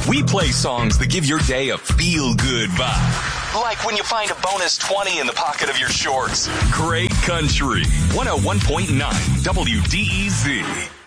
We play songs that give your day a feel-good vibe. Like when you find a bonus 20 in the pocket of your shorts. Great Country. 101.9 WDEZ.